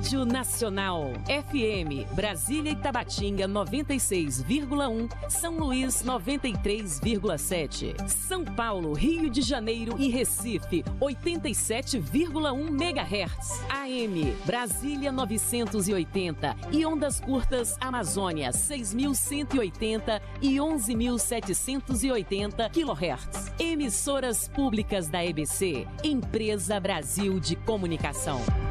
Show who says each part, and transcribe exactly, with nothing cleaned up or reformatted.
Speaker 1: Rádio Nacional. F M, Brasília e Tabatinga noventa e seis vírgula um, São Luís noventa e três vírgula sete. São Paulo, Rio de Janeiro e Recife oitenta e sete vírgula um megahertz. A M, Brasília novecentos e oitenta e ondas curtas Amazônia seis mil cento e oitenta e onze mil setecentos e oitenta quilohertz. Emissoras públicas da E B C, Empresa Brasil de Comunicação.